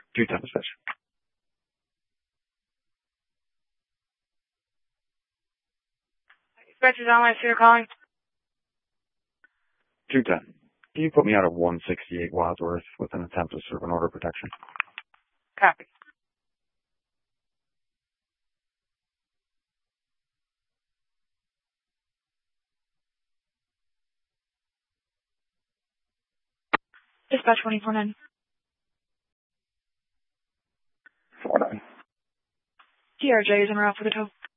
210 dispatch. Dispatch is on my you're calling. 210. Can you put me out of 168 Wadsworth with an attempt to serve an order of protection? Copy. Dispatch 24-9. 49. TRJ is en route for the tow.